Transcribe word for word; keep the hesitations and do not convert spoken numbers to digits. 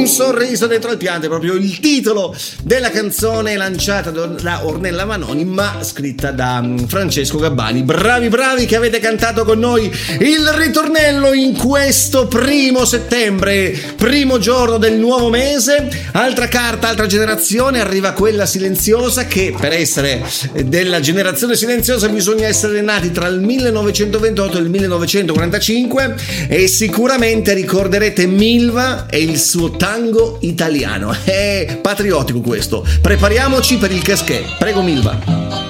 sorriso dentro il pianto, è proprio il titolo della canzone lanciata da Ornella Vanoni ma scritta da Francesco Gabbani. Bravi bravi che avete cantato con noi il ritornello in questo primo settembre, primo giorno del nuovo mese. Altra carta, altra generazione, arriva quella silenziosa, che per essere della generazione silenziosa bisogna essere nati tra il millenovecentoventotto e il millenovecentoquarantacinque, e sicuramente ricorderete Milva e il suo tango italiano. È patriottico questo. Prepariamoci per il casquet. Prego Milva.